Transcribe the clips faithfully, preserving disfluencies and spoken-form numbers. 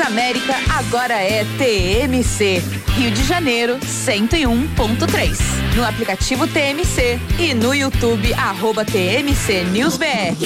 Transamérica agora é T M C. Rio de Janeiro, cento e um ponto três. No aplicativo T M C e no YouTube, arroba T M C News B R.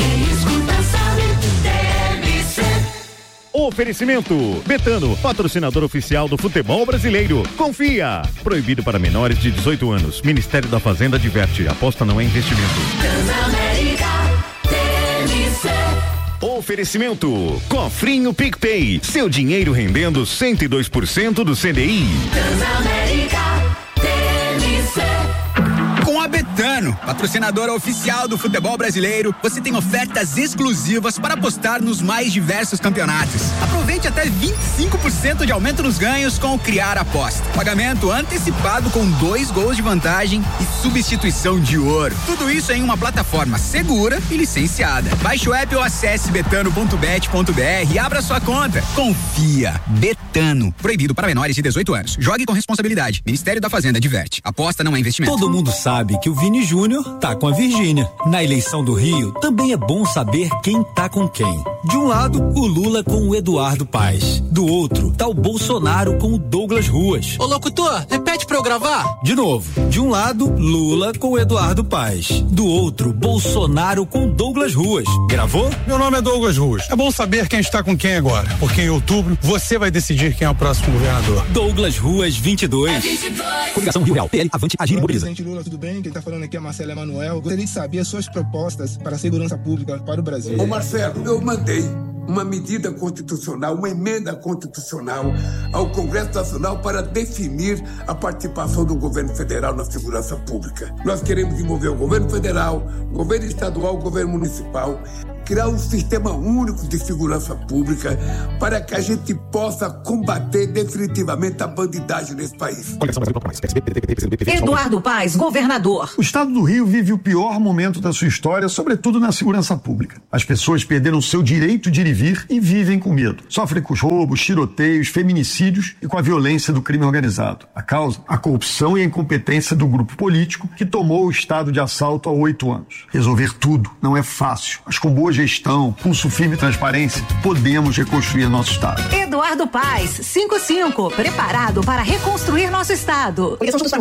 Oferecimento Betano, patrocinador oficial do futebol brasileiro. Confia. Proibido para menores de dezoito anos. Ministério da Fazenda adverte. Aposta não é investimento. Transamérica, T M C. Oferecimento Cofrinho PicPay. Seu dinheiro rendendo cento e dois por cento do C D I. Transamérica, T M C. Com a Betano, patrocinadora oficial do futebol brasileiro, você tem ofertas exclusivas para apostar nos mais diversos campeonatos. Aproveite até vinte e cinco por cento de aumento nos ganhos com o Criar Aposta. Pagamento antecipado com dois gols de vantagem e substituição de ouro. Tudo isso em uma plataforma segura e licenciada. Baixe o app ou acesse betano ponto bet ponto br e abra sua conta. Confia. Betano. Proibido para menores de dezoito anos. Jogue com responsabilidade. Ministério da Fazenda adverte. Aposta não é investimento. Todo mundo sabe que o Vini Júnior tá com a Virgínia. Na eleição do Rio, também é bom saber quem tá com quem. De um lado, o Lula com o Eduardo Paes. Do outro, tá o Bolsonaro com o Douglas Ruas. Ô locutor, repete pra eu gravar. De novo. De um lado, Lula com o Eduardo Paes. Do outro, Bolsonaro com o Douglas Ruas. Gravou? Meu nome é Douglas Ruas. É bom saber quem está com quem agora, porque em outubro você vai decidir quem é o próximo governador. Douglas Ruas vinte e dois. É vinte e dois. Coligação Rio Real, P L, Avante, Agir e Mobiliza. Presidente Lula, tudo bem? Quem tá falando aqui é Marcelo Emanuel. Gostaria de saber as suas propostas para a segurança pública para o Brasil. Ô Marcelo, eu mandei uma medida constitucional, uma emenda constitucional ao Congresso Nacional para definir a participação do governo federal na segurança pública. Nós queremos envolver o governo federal, o governo estadual, o governo municipal, criar um sistema único de segurança pública para que a gente possa combater definitivamente a bandidagem nesse país. Eduardo Paes, governador. O estado do Rio vive o pior momento da sua história, sobretudo na segurança pública. As pessoas perderam seu direito de ir e vir e vivem com medo. Sofrem com os roubos, tiroteios, feminicídios e com a violência do crime organizado. A causa? A corrupção e a incompetência do grupo político que tomou o estado de assalto há oito anos. Resolver tudo não é fácil, mas com boa gestão, pulso firme e transparência, podemos reconstruir nosso estado. Eduardo Paes, cinquenta e cinco, preparado para reconstruir nosso estado.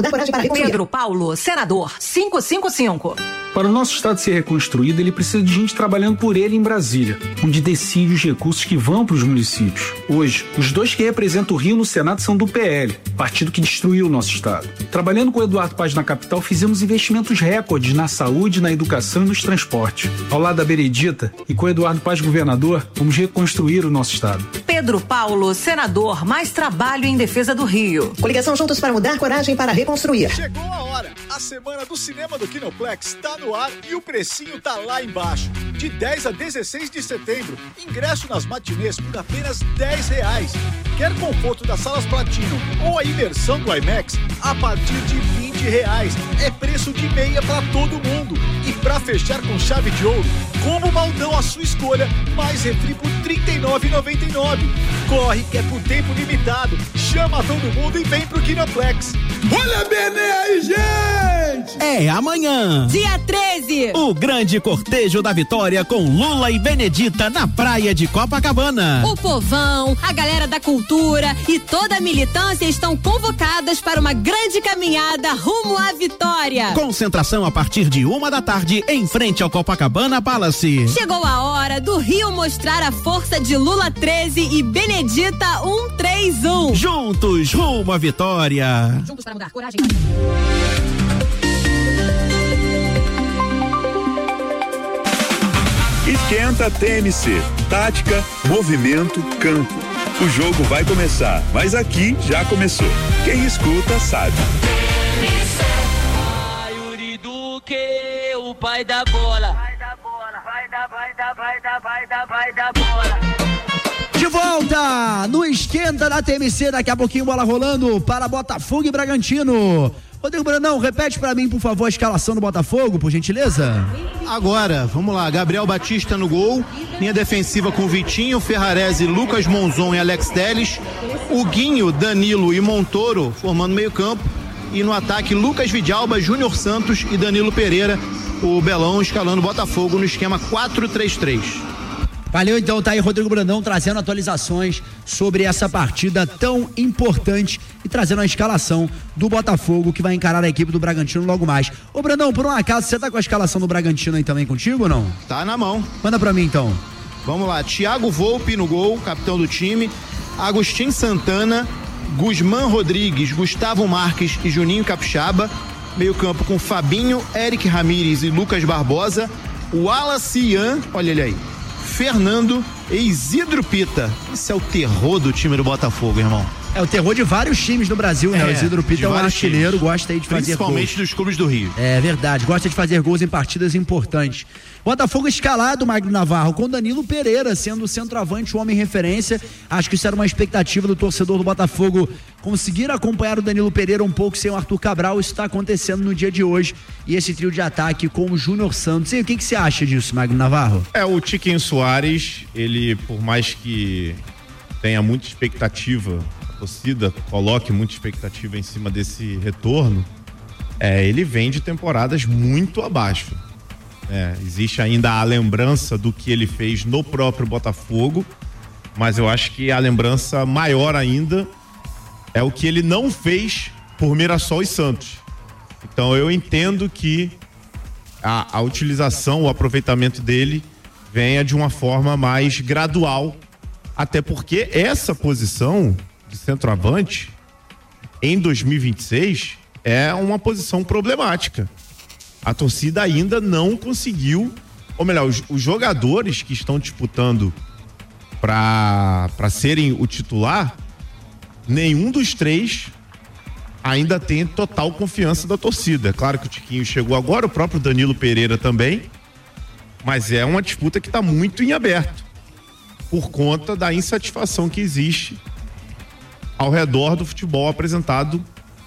Pedro Paulo, senador, quinhentos e cinquenta e cinco. Para o nosso estado ser reconstruído, ele precisa de gente trabalhando por ele em Brasília, onde decide os recursos que vão para os municípios. Hoje, os dois que representam o Rio no Senado são do P L, partido que destruiu o nosso estado. Trabalhando com o Eduardo Paes na capital, fizemos investimentos recordes na saúde, na educação e nos transportes. Ao lado da Benedita e com o Eduardo Paes governador, vamos reconstruir o nosso estado. Pedro Paulo, senador, mais trabalho em defesa do Rio. Coligação Juntos para Mudar, coragem para reconstruir. Chegou a hora. A semana do cinema do Kinoplex tá no ar e o precinho tá lá embaixo. De dez a dezesseis de setembro, ingresso nas matinês por apenas dez reais. Quer conforto das salas Platino ou a imersão do IMAX a partir de vinte reais. É preço de meia pra todo mundo. E pra fechar com chave de ouro, combo Maldão à sua escolha, mais refri por trinta e nove reais e noventa e nove centavos. Corre que é por tempo limitado. Chama todo mundo e vem pro Kinoplex. Olha bem aí, gente! É amanhã, dia treze, o grande cortejo da vitória com Lula e Benedita na praia de Copacabana. O povão, a galera da cultura e toda a militância estão convocadas para uma grande caminhada rumo à vitória. Concentração a partir de uma da tarde em frente ao Copacabana Palace. Chegou a hora do Rio mostrar a força de Lula treze e Benedita cento e trinta e um. Juntos rumo à vitória. Juntos para mudar, coragem. Esquenta T M C. Tática, movimento, campo. O jogo vai começar, mas aqui já começou. Quem escuta sabe. Vai, Yuri Duque, o pai da bola. Vai da bola, vai da, vai da, vai da, vai da, vai da bola. De volta no Esquenta da T M C, daqui a pouquinho bola rolando para Botafogo e Bragantino. Rodrigo Brandão, repete pra mim, por favor, a escalação do Botafogo, por gentileza. Agora, vamos lá, Gabriel Batista no gol, linha defensiva com Vitinho, Ferrarese, Lucas Monzon e Alex Telles, Huguinho, Danilo e Montoro formando meio campo, e no ataque Lucas Vidalba, Júnior Santos e Danilo Pereira, o Belão escalando o Botafogo no esquema quatro três três. Valeu, então, tá aí Rodrigo Brandão trazendo atualizações sobre essa partida tão importante e trazendo a escalação do Botafogo que vai encarar a equipe do Bragantino logo mais. Ô Brandão, por um acaso, você tá com a escalação do Bragantino aí também contigo ou não? Tá na mão. Manda pra mim então. Vamos lá, Thiago Volpi no gol, capitão do time, Agostinho Santana, Guzmán Rodrigues, Gustavo Marques e Juninho Capixaba, meio campo com Fabinho, Eric Ramírez e Lucas Barbosa, Wallace Ian, olha ele aí, Fernando e Isidro Pita. Esse é o terror do time do Botafogo, irmão. É o terror de vários times do Brasil, né? É, o Isidro Pita é um artilheiro, times. Gosta aí de fazer gols. Principalmente dos clubes do Rio. É verdade, gosta de fazer gols em partidas importantes. Botafogo escalado, Magno Navarro, com Danilo Pereira sendo o centroavante, o homem referência. Acho que isso era uma expectativa do torcedor do Botafogo, conseguir acompanhar o Danilo Pereira um pouco sem o Arthur Cabral. Isso está acontecendo no dia de hoje. E esse trio de ataque com o Júnior Santos. E o que, que você acha disso, Magno Navarro? É, o Tiquinho Soares, ele, por mais que tenha muita expectativa, a torcida coloque muita expectativa em cima desse retorno, é, ele vem de temporadas muito abaixo. É, existe ainda a lembrança do que ele fez no próprio Botafogo, mas eu acho que a lembrança maior ainda é o que ele não fez por Mirassol e Santos. Então eu entendo que a, a utilização, o aproveitamento dele venha de uma forma mais gradual, até porque essa posição de centroavante em dois mil e vinte e seis é uma posição problemática. A torcida ainda não conseguiu, ou melhor, os, os jogadores que estão disputando para para serem o titular, nenhum dos três ainda tem total confiança da torcida. É claro que o Tiquinho chegou agora, o próprio Danilo Pereira também, mas é uma disputa que está muito em aberto, por conta da insatisfação que existe ao redor do futebol apresentado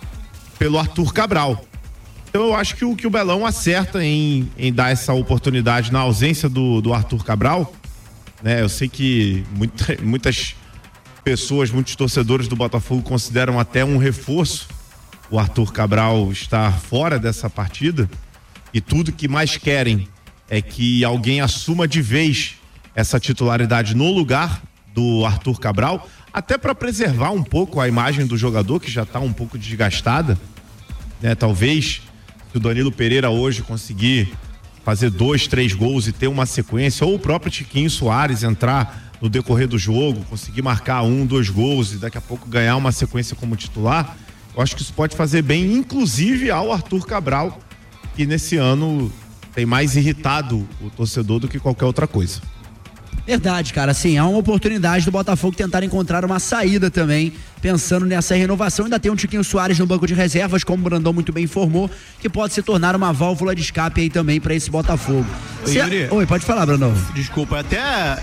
pelo Arthur Cabral. Então eu acho que o, que o Belão acerta em, em dar essa oportunidade na ausência do, do Arthur Cabral, né? Eu sei que muita, muitas pessoas, muitos torcedores do Botafogo consideram até um reforço o Arthur Cabral estar fora dessa partida, e tudo que mais querem é que alguém assuma de vez essa titularidade no lugar do Arthur Cabral, até para preservar um pouco a imagem do jogador, que já está um pouco desgastada, né? Talvez se o Danilo Pereira hoje conseguir fazer dois, três gols e ter uma sequência, ou o próprio Tiquinho Soares entrar no decorrer do jogo, conseguir marcar um, dois gols e daqui a pouco ganhar uma sequência como titular, eu acho que isso pode fazer bem, inclusive ao Arthur Cabral, que nesse ano tem mais irritado o torcedor do que qualquer outra coisa. Verdade, cara, assim, é uma oportunidade do Botafogo tentar encontrar uma saída também, pensando nessa renovação. Ainda tem um Tiquinho Soares no banco de reservas, como o Brandão muito bem informou, que pode se tornar uma válvula de escape aí também para esse Botafogo. Oi, Yuri, Oi, pode falar, Brandão. Desculpa, até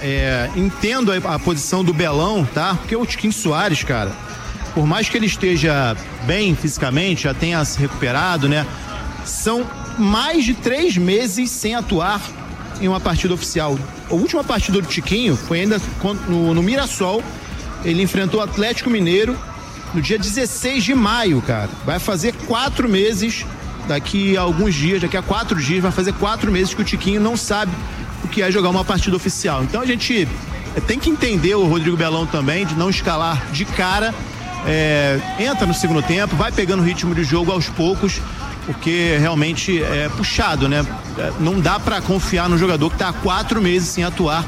é, entendo a, a posição do Belão, tá? Porque o Tiquinho Soares, cara, por mais que ele esteja bem fisicamente, já tenha se recuperado, né? São mais de três meses sem atuar em uma partida oficial. A última partida do Tiquinho foi ainda no, no Mirassol. Ele enfrentou o Atlético Mineiro no dia dezesseis de maio, cara. Vai fazer quatro meses, daqui a alguns dias, daqui a quatro dias, vai fazer quatro meses que o Tiquinho não sabe o que é jogar uma partida oficial. Então a gente tem que entender o Rodrigo Belão também, de não escalar de cara. É, entra no segundo tempo, vai pegando o ritmo de jogo aos poucos, porque realmente é puxado, né? Não dá pra confiar no jogador que tá há quatro meses sem atuar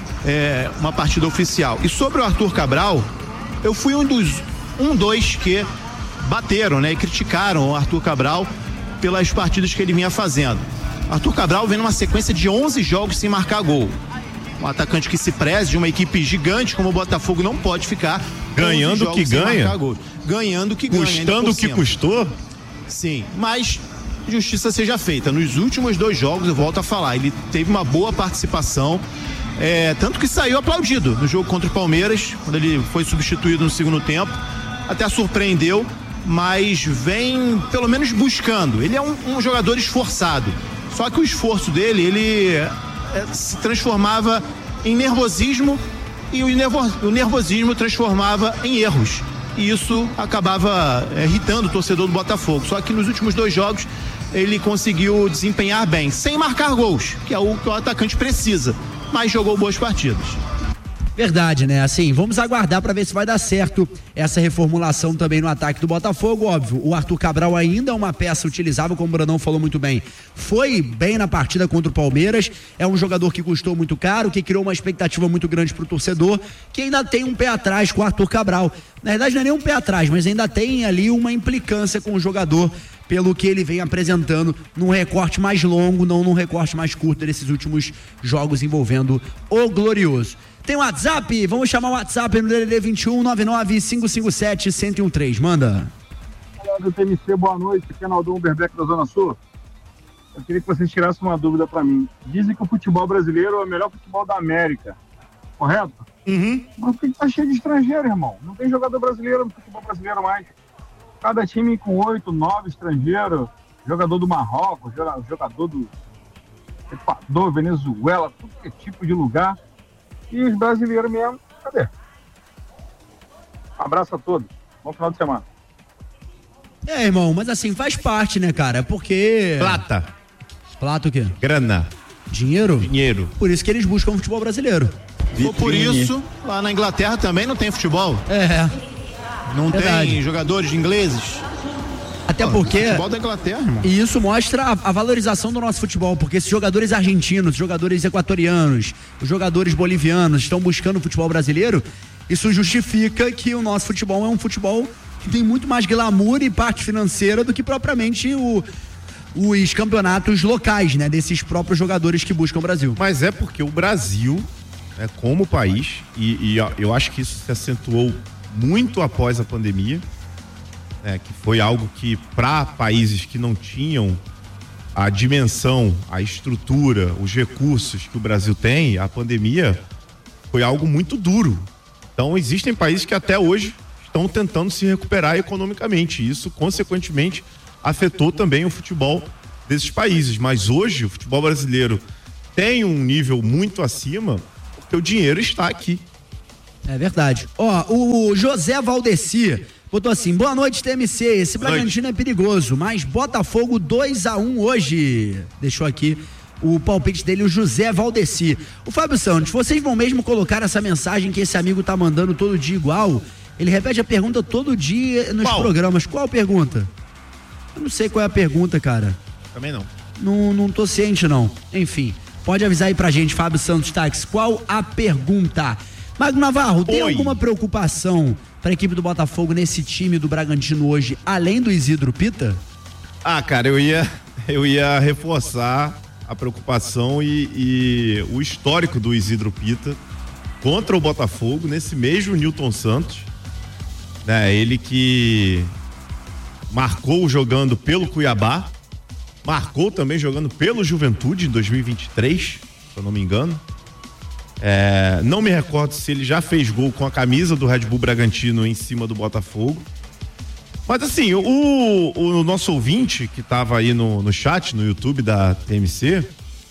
é, uma partida oficial. E sobre o Arthur Cabral, eu fui um dos um, dois que bateram, né? E criticaram o Arthur Cabral pelas partidas que ele vinha fazendo. Arthur Cabral vem numa sequência de onze jogos sem marcar gol. Um atacante que se preze de uma equipe gigante como o Botafogo não pode ficar ganhando que ganha, ganhando que ganha, custando o que custou. Sim, mas justiça seja feita. Nos últimos dois jogos, eu volto a falar, ele teve uma boa participação, é, tanto que saiu aplaudido no jogo contra o Palmeiras, quando ele foi substituído no segundo tempo, até surpreendeu, mas vem pelo menos buscando. Ele é um, um jogador esforçado, só que o esforço dele, ele é, se transformava em nervosismo, e o, nervo, o nervosismo transformava em erros. E isso acabava é, irritando o torcedor do Botafogo. Só que nos últimos dois jogos ele conseguiu desempenhar bem, sem marcar gols, que é o que o atacante precisa. mas jogou boas partidas. Verdade, né? Assim, vamos aguardar para ver se vai dar certo essa reformulação também no ataque do Botafogo. Óbvio, o Arthur Cabral ainda é uma peça utilizável, como o Brandão falou muito bem. Foi bem na partida contra o Palmeiras, é um jogador que custou muito caro, que criou uma expectativa muito grande pro torcedor, que ainda tem um pé atrás com o Arthur Cabral. Na verdade não é nem um pé atrás, mas ainda tem ali uma implicância com o jogador, pelo que ele vem apresentando num recorte mais longo, não num recorte mais curto desses últimos jogos envolvendo o Glorioso. Tem o WhatsApp? Vamos chamar o WhatsApp no D D D vinte e um, nove nove cinco cinco sete, um zero um três. Manda. Olá do T M C, boa noite. Aqui é Naldão Berbeck da Zona Sul. Eu queria que vocês tirassem uma dúvida pra mim. Dizem que o futebol brasileiro é o melhor futebol da América. Correto? Uhum. Mas por que tá cheio de estrangeiro, irmão? Não tem jogador brasileiro no futebol brasileiro mais. Cada time com oito, nove estrangeiros. Jogador do Marrocos, jogador do Equador, Venezuela, todo que tipo de lugar. E os brasileiros mesmo, cadê? Abraço a todos. Bom final de semana. É, irmão, mas assim, faz parte, né, cara? Porque... Plata. Plata o quê? Grana. Dinheiro? Dinheiro. Por isso que eles buscam o futebol brasileiro. Ou por isso, lá na Inglaterra também não tem futebol. É. Não Verdade. tem jogadores ingleses. Até Pô, porque... futebol da Inglaterra, irmão. E isso mostra a, a valorização do nosso futebol, porque esses jogadores argentinos, jogadores equatorianos, os jogadores bolivianos estão buscando o futebol brasileiro, isso justifica que o nosso futebol é um futebol que tem muito mais glamour e parte financeira do que propriamente o, os campeonatos locais, né? Desses próprios jogadores que buscam o Brasil. Mas é porque o Brasil, né, como país, e, e eu acho que isso se acentuou muito após a pandemia, É, que foi algo que, para países que não tinham a dimensão, a estrutura, os recursos que o Brasil tem, a pandemia foi algo muito duro. Então, existem países que até hoje estão tentando se recuperar economicamente. Isso, consequentemente, afetou também o futebol desses países. Mas hoje, o futebol brasileiro tem um nível muito acima, porque o dinheiro está aqui. É verdade. Ó, o José Valdeci botou assim: boa noite, T M C, esse Bragantino é perigoso, mas Botafogo dois a um hoje. Deixou aqui o palpite dele, o José Valdeci. O Fábio Santos, vocês vão mesmo colocar essa mensagem que esse amigo tá mandando todo dia igual? Ele repete a pergunta todo dia nos qual? programas. Qual a pergunta? Eu não sei qual é a pergunta, cara. Também não. Não, não tô ciente, não. Enfim, pode avisar aí pra gente, Fábio Santos Táxi, qual a pergunta? Magno Navarro, tem Oi. alguma preocupação para a equipe do Botafogo nesse time do Bragantino hoje, além do Isidro Pita? Ah, cara, eu ia, eu ia reforçar a preocupação e, e o histórico do Isidro Pita contra o Botafogo, nesse mesmo Nilton Santos, né? Ele que marcou jogando pelo Cuiabá, marcou também jogando pelo Juventude em dois mil e vinte e três, se eu não me engano. É, não me recordo se ele já fez gol com a camisa do Red Bull Bragantino em cima do Botafogo. Mas assim, o, o nosso ouvinte que estava aí no, no chat, no YouTube da T M C,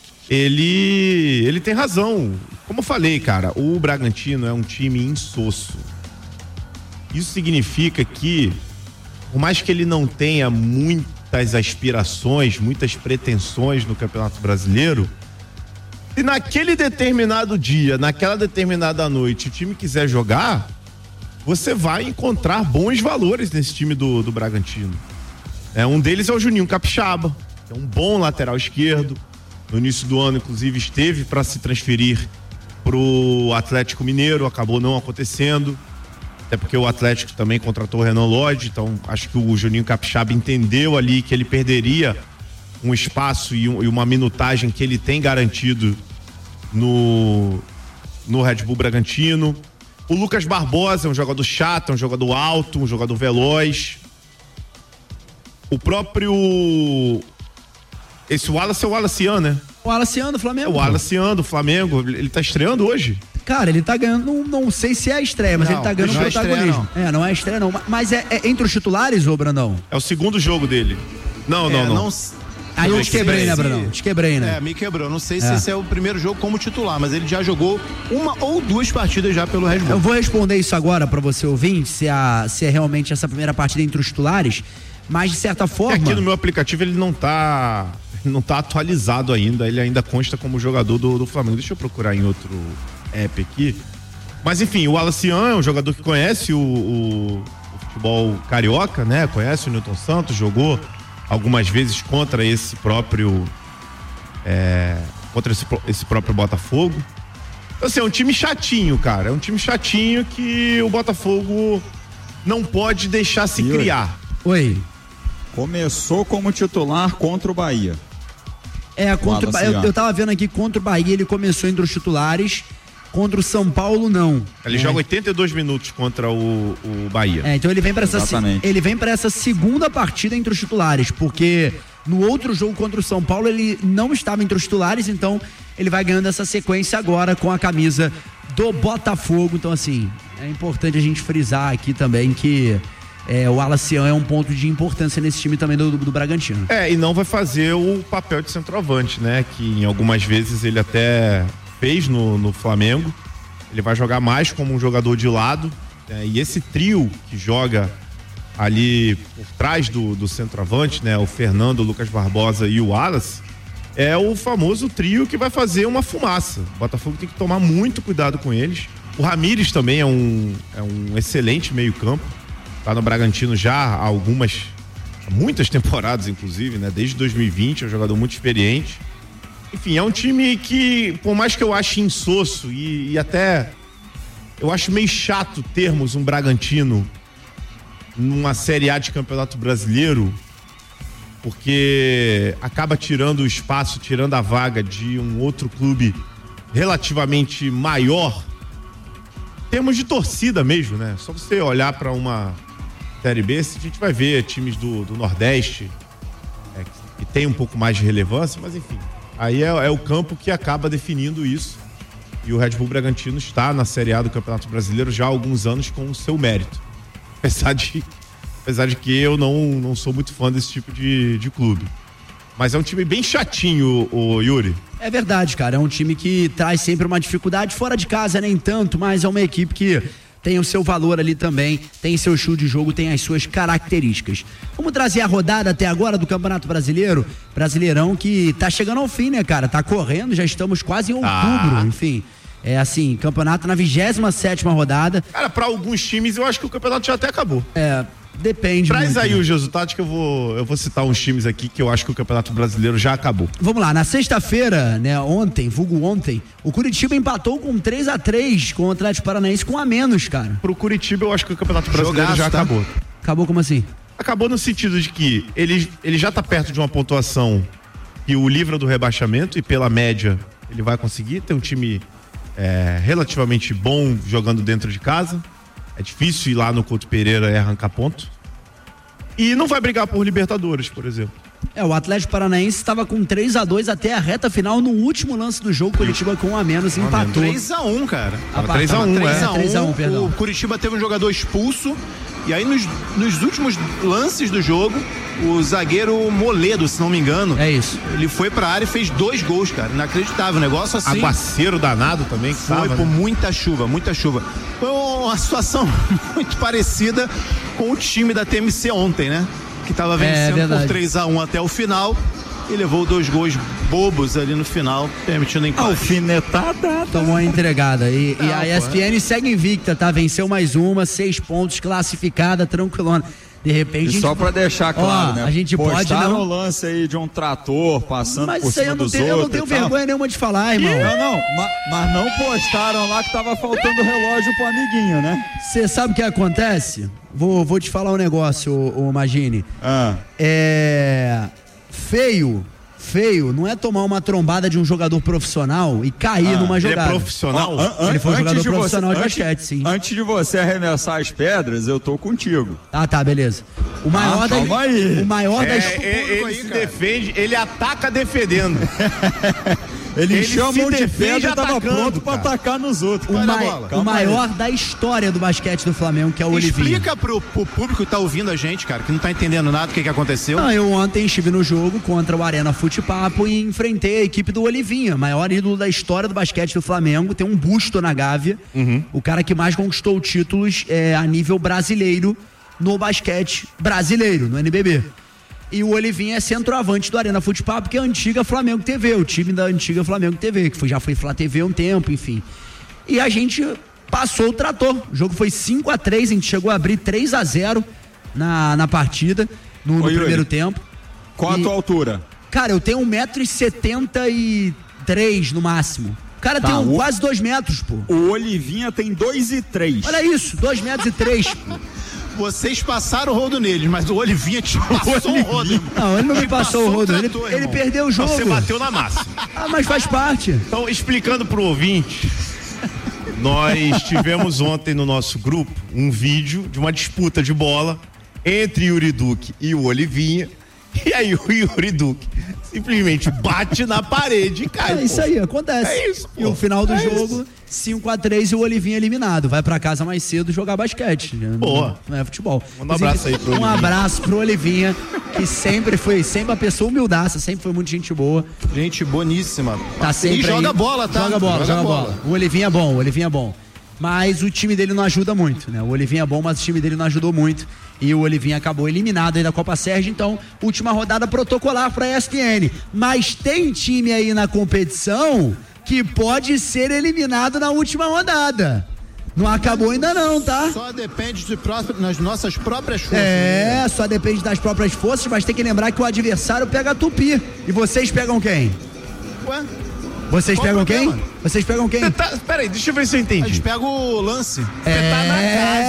ele, ele tem razão. Como eu falei, cara, o Bragantino é um time insosso. Isso significa que, por mais que ele não tenha muitas aspirações, muitas pretensões no Campeonato Brasileiro, se naquele determinado dia, naquela determinada noite, o time quiser jogar, você vai encontrar bons valores nesse time do, do Bragantino. É, um deles é o Juninho Capixaba, que é um bom lateral esquerdo. No início do ano, inclusive, esteve para se transferir pro Atlético Mineiro, acabou não acontecendo. Até porque o Atlético também contratou o Renan Lodge, então acho que o Juninho Capixaba entendeu ali que ele perderia um espaço e, um, e uma minutagem que ele tem garantido no, no Red Bull Bragantino. O Lucas Barbosa é um jogador chato, é um jogador alto, um jogador veloz. O próprio... Esse Wallace é o Wallaceano, né? O Wallaceano do Flamengo. É o Wallaceano do Flamengo, ele tá estreando hoje. Cara, ele tá ganhando, não, não sei se é a estreia, mas não, ele tá ganhando um protagonismo. É, não é estreia não, mas é, é entre os titulares, ô Brandão? É o segundo jogo dele. Não, não, é, não. não... Aí eu te quebrei, né, Brandão? Te quebrei, né? É, me quebrou. Não sei se é. esse é o primeiro jogo como titular, mas ele já jogou uma ou duas partidas já pelo Red Bull. Eu vou responder isso agora pra você ouvinte, se, a, se é realmente essa primeira partida entre os titulares, mas de certa forma... Aqui no meu aplicativo ele não tá não tá atualizado ainda, ele ainda consta como jogador do, do Flamengo. Deixa eu procurar em outro app aqui. Mas enfim, o Wallace Ian é um jogador que conhece o, o, o futebol carioca, né? Conhece o Newton Santos, jogou algumas vezes contra esse próprio é, contra esse, esse próprio Botafogo. Então, assim, é um time chatinho, cara. É um time chatinho que o Botafogo não pode deixar se Oi. criar. Oi. Começou como titular contra o Bahia. É, contra o Bahia. Eu, eu tava vendo aqui, contra o Bahia ele começou entre os titulares, contra o São Paulo não. Ele é. joga oitenta e dois minutos contra o, o Bahia. É, então ele vem para essa Exatamente. ele vem para essa segunda partida entre os titulares, porque no outro jogo contra o São Paulo ele não estava entre os titulares, então ele vai ganhando essa sequência agora com a camisa do Botafogo. Então, assim, é importante a gente frisar aqui também que é, o Wallace Ian é um ponto de importância nesse time também do, do, do Bragantino. É, e não vai fazer o papel de centroavante, né? Que em algumas vezes ele até fez no, no Flamengo. Ele vai jogar mais como um jogador de lado, né? E esse trio que joga ali por trás do, do centroavante, né? O Fernando, o Lucas Barbosa e o Wallace, é o famoso trio que vai fazer uma fumaça. O Botafogo tem que tomar muito cuidado com eles. O Ramires também é um, é um excelente meio-campo. Tá no Bragantino já há algumas, muitas temporadas, inclusive, né? Desde dois mil e vinte, é um jogador muito experiente. Enfim, é um time que, por mais que eu ache insosso e, e até eu acho meio chato termos um Bragantino numa Série A de Campeonato Brasileiro, porque acaba tirando o espaço, tirando a vaga de um outro clube relativamente maior, em termos de torcida mesmo, né? Só você olhar para uma Série B, a gente vai ver times do, do Nordeste é, que tem um pouco mais de relevância, mas enfim, aí é, é o campo que acaba definindo isso, e o Red Bull Bragantino está na Série A do Campeonato Brasileiro já há alguns anos com o seu mérito, apesar de, apesar de que eu não, não sou muito fã desse tipo de, de clube, mas é um time bem chatinho, o, o Yuri. É verdade, cara, é um time que traz sempre uma dificuldade, fora de casa nem tanto, mas é uma equipe que tem o seu valor ali também, tem seu estilo de jogo, tem as suas características. Vamos trazer a rodada até agora do Campeonato Brasileiro, Brasileirão que tá chegando ao fim, né, cara? Tá correndo, já estamos quase em outubro, ah. enfim. É assim, campeonato na vigésima sétima rodada. Cara, pra alguns times eu acho que o campeonato já até acabou. É, depende. Traz muito, aí né? os resultados que eu vou, eu vou citar uns times aqui que eu acho que o Campeonato Brasileiro já acabou. Vamos lá, na sexta-feira, né, ontem, vulgo ontem, o Curitiba empatou com três a três com o Atlético Paranaense com a menos, cara. Pro Curitiba eu acho que o Campeonato Brasileiro Jogaço, já tá? acabou. Acabou como assim? Acabou no sentido de que ele, ele já tá perto de uma pontuação que o livra do rebaixamento, e pela média ele vai conseguir ter um time é, relativamente bom jogando dentro de casa. É difícil ir lá no Couto Pereira e arrancar ponto. E não vai brigar por Libertadores, por exemplo. É, o Atlético Paranaense estava com três a dois até a reta final. No último lance do jogo, Curitiba com um a menos empatou. três a um, cara. três a um, três é. a um, três a um, perdão. O Curitiba teve um jogador expulso. E aí, nos, nos últimos lances do jogo, o zagueiro Moledo, se não me engano. É isso. Ele foi pra área e fez dois gols, cara. Inacreditável. Um negócio assim. Aguaceiro danado também, que Foi tava, por né? muita chuva, muita chuva. Foi uma situação muito parecida com o time da T M C ontem, né? Que tava vencendo É, por três a um até o final e levou dois gols bobos ali no final, permitindo empate. Alfinetada. Tomou a entregada. E, Não, e a E S P N segue invicta, tá? Venceu mais uma, seis pontos, classificada, tranquilona. De repente. E a gente- só pra deixar claro, Ó, né? A gente pode Postaram não. o lance aí de um trator passando Mas por isso aí cima eu não dos tenho, eu outros. não tenho e tal. vergonha nenhuma de falar, irmão. Não, não, ma- mas não postaram lá que tava faltando relógio pro amiguinho, né? Você sabe o que acontece? Vou, vou te falar um negócio, ô, ô Magini. Ah. É. Feio. Feio não é tomar uma trombada de um jogador profissional e cair Ah, numa ele é jogada. profissional? An- an- Ele foi um antes jogador de profissional você, de antes- basquete, sim. Antes de você arremessar as pedras, eu tô contigo. Ah, tá, beleza. O maior Ah, da. calma aí. O maior da. É, his- é, ele se defende, ele ataca defendendo. Ele, Ele encheu a se mão de defende pedra e tava atacando, pronto pra cara. atacar nos outros. O, Vai na mai- bola. o Calma maior aí. da história do basquete do Flamengo, que é o Olivinho. Explica pro, pro público que tá ouvindo a gente, cara, que não tá entendendo nada do que, que aconteceu. Não, eu ontem estive no jogo contra o Arena Fute-Papo e enfrentei a equipe do Olivinha, maior ídolo da história do basquete do Flamengo, tem um busto na Gávea, Uhum. o cara que mais conquistou títulos é, a nível brasileiro no basquete brasileiro, no N B B. E o Olivinha é centroavante do Arena Futebol, porque é a antiga Flamengo T V, o time da antiga Flamengo T V, que foi, já foi Flá T V há um tempo, enfim. E a gente passou o trator. O jogo foi cinco a três, a gente chegou a abrir três a zero na, na partida, no, no Oi, primeiro Yuri. tempo. Qual e, a tua altura? Cara, eu tenho um metro e setenta e três no máximo. O cara Tá, tem um, o- quase dois metros, pô. O Olivinha tem dois e três. Olha isso, dois metros e três. Vocês passaram o rodo neles, mas o Olivinha te passou o rodo, irmão. Não, ele não me Te passou o rodo, ele, trator, ele irmão. perdeu o jogo. Você bateu na massa. Ah, mas faz parte. Então, explicando pro ouvinte, nós tivemos ontem no nosso grupo um vídeo de uma disputa de bola entre Yuri Duque e o Olivinha. E aí o Yuri Duque simplesmente bate na parede e cai. É isso pô. aí, acontece. É isso, E pô. o final do É jogo, isso. cinco a três e o Olivinha eliminado. Vai pra casa mais cedo jogar basquete. Boa. Não é futebol. Manda um abraço aí pro Um Olivinha. abraço pro Olivinha, que sempre foi, sempre uma pessoa humildaça, sempre foi muito gente boa. Gente boníssima. Tá sempre E joga aí. bola, tá? Joga bola, joga, bola. O Olivinha é bom, o Olivinha é bom. Mas o time dele não ajuda muito, né? O Olivinha é bom, mas o time dele não ajudou muito. E o Olivinha acabou eliminado aí da Copa Sérgio, então, última rodada protocolar pra E S P N. Mas tem time aí na competição que pode ser eliminado na última rodada. Não acabou ainda não, tá? Só depende de pró- nas nossas próprias forças. É, só depende das próprias forças, mas tem que lembrar que o adversário pega a Tupi. E vocês pegam quem? Ué? Vocês Qual pegam o problema? quem? Vocês pegam quem? Tá, peraí, deixa eu ver se eu entendi. A gente pega o lance. Você tá na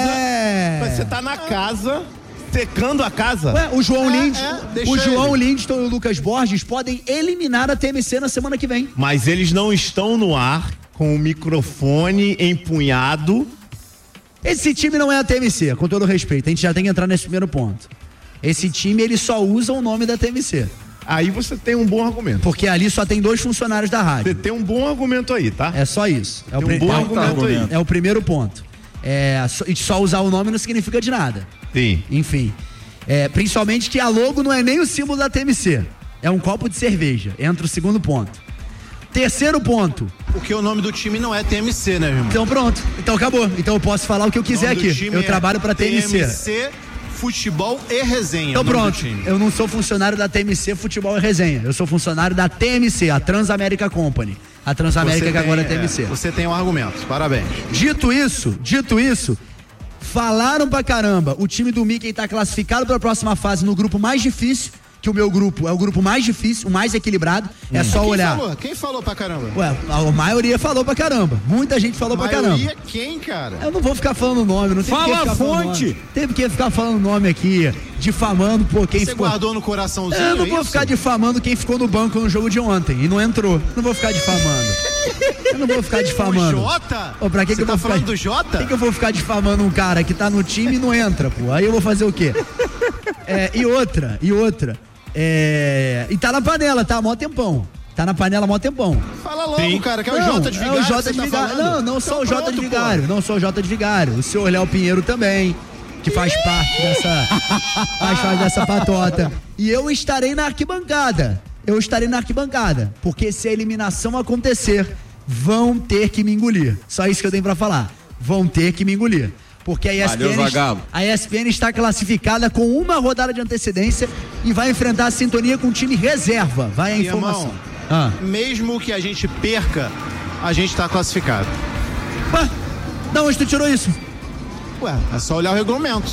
É. casa. Você tá na casa, secando a casa. Ué, o João É, Lindston, é, deixa o João ele. Lindston e o Lucas Borges podem eliminar a T M C na semana que vem. Mas eles não estão no ar com o microfone empunhado. Esse time não é a T M C, com todo respeito. A gente já tem que entrar nesse primeiro ponto. Esse time, ele só usa o nome da T M C. Aí você tem um bom argumento. Porque ali só tem dois funcionários da rádio. Você tem um bom argumento aí, tá? É só isso. É o, Tem um pri- bom é o- argumento aí. é o primeiro ponto. É, só, e só usar o nome não significa de nada. Sim. Enfim. É, principalmente que a logo não é nem o símbolo da T M C. É um copo de cerveja. Entra o segundo ponto. Terceiro ponto. Porque o nome do time não é T M C, né, irmão? Então pronto. Então acabou. Então eu posso falar o que eu quiser O nome do aqui. time Eu é trabalho pra T M C. T M C, Futebol e Resenha. Então o nome do pronto, time. eu não sou funcionário da T M C Futebol e Resenha, eu sou funcionário da T M C, a Transamérica Company. A Transamérica Você que agora é tem, T M C. é, Você tem um argumento, parabéns. Dito isso, dito isso, falaram pra caramba, o time do Mickey tá classificado pra próxima fase no grupo mais difícil, que o meu grupo é o grupo mais difícil, o mais equilibrado, é Hum. só Quem olhar. Falou? Quem falou pra caramba? Ué, a maioria falou pra caramba, muita gente falou pra caramba. Maioria quem, cara? Eu não vou ficar falando nome, não tem Fala que ficar a falando fonte. nome. Teve que ficar falando nome aqui, difamando por quem Você ficou. guardou no coraçãozinho, Eu não é vou isso? ficar difamando quem ficou no banco no jogo de ontem e não entrou. Não vou ficar difamando. Eu não vou ficar difamando. O Jota? Ô, pra que Você que eu tá vou ficar... falando do Jota? Por que, que eu vou ficar difamando um cara que tá no time e não entra, pô? Aí eu vou fazer o quê? É, e outra, e outra. É, e tá na panela, tá? Há mó tempão. Tá na panela há mó tempão. Fala logo, cara, que é o Jota de Vigário. É o Jota que de você tá Vigário. falando. Não, não só Então o Jota pronto, de pô. Vigário. Não só o Jota de Vigário. O senhor Léo Pinheiro também, que faz parte dessa. faz parte dessa patota. E eu estarei na arquibancada. Eu estarei na arquibancada. Porque se a eliminação acontecer, vão ter que me engolir. Só isso que eu tenho pra falar. Vão ter que me engolir. Porque a E S P N, Valeu, Zagallo. a E S P N está classificada com uma rodada de antecedência e vai enfrentar a sintonia com o time reserva. Vai a informação. Irmão, Ah. mesmo que a gente perca, a gente tá classificado. Ué, da onde tu tirou isso? Ué, é só olhar o regulamento.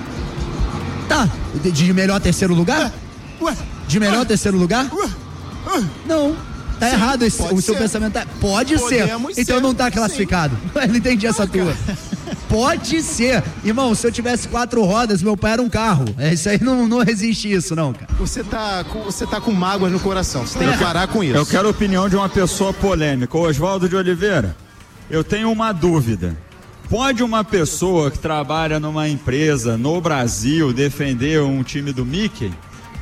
Tá, de, de melhor terceiro lugar? Ué, De melhor terceiro lugar? Não, tá Sim, errado esse, pode o seu ser. pensamento. Tá, pode ser, Podemos então ser, não tá classificado. Eu não entendi essa tua. Pode ser. Irmão, se eu tivesse quatro rodas, meu pai era um carro. É, isso aí não, não existe isso, não, cara. Você tá, com, você tá com mágoas no coração, você tem que parar com isso. Eu quero a opinião de uma pessoa polêmica. Oswaldo de Oliveira, eu tenho uma dúvida. Pode uma pessoa que trabalha numa empresa no Brasil defender um time do Mickey?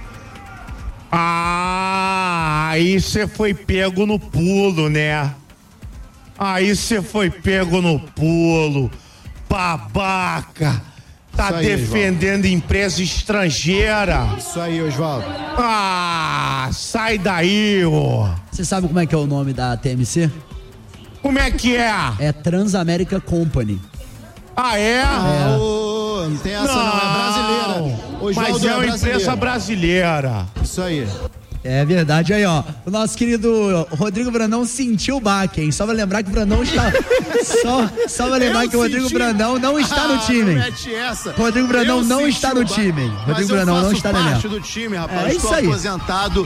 Ah, aí você foi pego no pulo, né? Aí você foi pego no pulo. Babaca. Tá Isso aí, defendendo empresa estrangeira. Isso aí, Oswaldo. Ah, sai daí, ô. Você sabe como é que é o nome da T M C? Como é que é? É Transamérica Company. Ah, é? Ah, ô, não tem essa não, é brasileira. Mas é uma imprensa brasileira. Isso aí. É verdade, aí ó, o nosso querido Rodrigo Brandão sentiu o baque, hein? Só vai lembrar que o Brandão está, só, só vai lembrar eu que o Rodrigo senti... Brandão não está no time. Essa. Rodrigo Brandão eu não está no time. Rodrigo Brandão não está no time. Eu faço parte do time, rapaz. É Estou isso aí. aposentado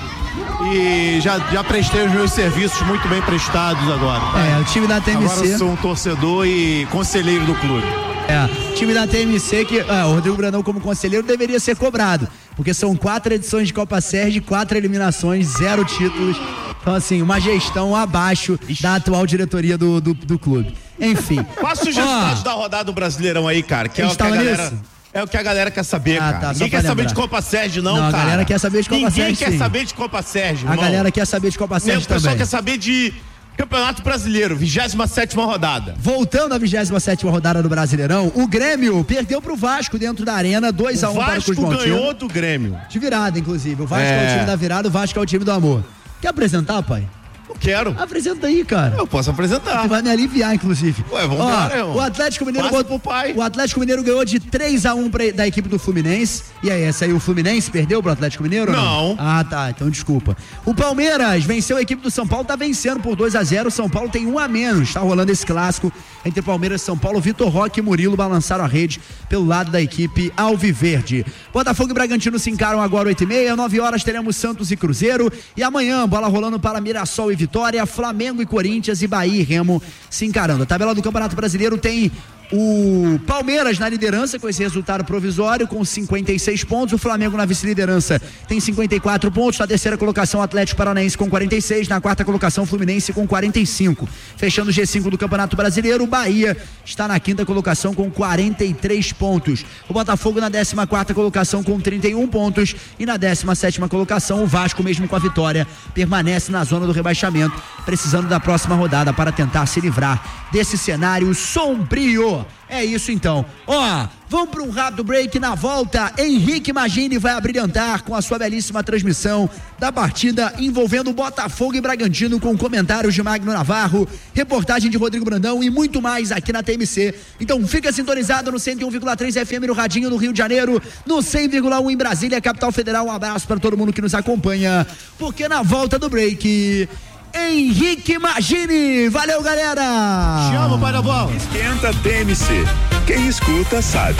e já, já prestei os meus serviços muito bem prestados agora. É, o time da T M C. Agora eu sou um torcedor e conselheiro do clube. É, time da T M C que ah, o Rodrigo Brandão como conselheiro deveria ser cobrado, porque são quatro edições de Copa Sérgio, quatro eliminações, zero títulos. Então assim, uma gestão abaixo da atual diretoria do, do, do clube. Enfim. Passa os resultados da rodada do Brasileirão aí, cara, que é o que a galera... Nisso? É o que a galera quer saber, ah, cara. Tá, Ninguém quer lembrar. saber de Copa Sérgio, não, não cara. A galera quer saber de Copa Ninguém Sérgio, quer sim. saber de Copa Sérgio, A irmão. galera quer saber de Copa Sérgio também. O pessoal quer saber de Campeonato Brasileiro, vigésima sétima rodada. Voltando à vigésima sétima rodada do Brasileirão, o Grêmio perdeu pro Vasco dentro da arena, dois a um para o Cruz Maltino. O Vasco ganhou do Grêmio. De virada, inclusive. O Vasco é. é o time da virada, o Vasco é o time do amor. Quer apresentar, pai? Eu quero. Apresenta aí, cara. Eu posso apresentar. Você vai me aliviar, inclusive. Ué, vamos embora, irmão. O Atlético Mineiro Passa pro pai. O Atlético Mineiro ganhou de três a um pra, da equipe do Fluminense. E aí, essa aí o Fluminense perdeu pro Atlético Mineiro? Não. não. Ah, tá. Então desculpa. O Palmeiras venceu a equipe do São Paulo, tá vencendo por dois a zero. São Paulo tem um a menos. Tá rolando esse clássico entre Palmeiras e São Paulo. Vitor Roque e Murilo balançaram a rede pelo lado da equipe alviverde. Botafogo e Bragantino se encaram agora oito e meia. nove horas teremos Santos e Cruzeiro. E amanhã, bola rolando para Mirassol e Vitória, Flamengo e Corinthians e Bahia e Remo se encarando. A tabela do Campeonato Brasileiro tem o Palmeiras na liderança com esse resultado provisório com cinquenta e seis pontos, o Flamengo na vice-liderança tem cinquenta e quatro pontos, na terceira colocação Atlético Paranaense com quarenta e seis, na quarta colocação Fluminense com quarenta e cinco. Fechando o G cinco do Campeonato Brasileiro, o Bahia está na quinta colocação com quarenta e três pontos. O Botafogo na décima quarta colocação com trinta e um pontos e na décima sétima colocação o Vasco, mesmo com a vitória, permanece na zona do rebaixamento, precisando da próxima rodada para tentar se livrar desse cenário sombrio. É isso então. Ó, vamos para um rápido break. Na volta, Henrique Magini vai abrilhantar com a sua belíssima transmissão da partida envolvendo Botafogo e Bragantino, com comentários de Magno Navarro, reportagem de Rodrigo Brandão e muito mais aqui na T M C. Então fica sintonizado no cento e um vírgula três F M no Radinho no Rio de Janeiro, no cem vírgula um em Brasília, capital federal. Um abraço para todo mundo que nos acompanha, porque na volta do break, Henrique Magini. Valeu, galera! Te amo, pai da bola. Esquenta T M C. Quem escuta sabe.